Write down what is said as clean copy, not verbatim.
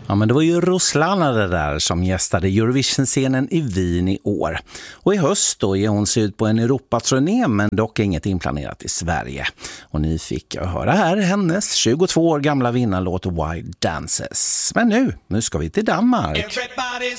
Ja, men det var ju Ruslana det där som gästade Eurovision-scenen i Wien i år. Och i höst då är hon ut på en Europaturné, men dock inget inplanerat i Sverige. Och ni fick höra här hennes 22 år gamla vinnarlåt Wild Dances. Men nu ska vi till Danmark.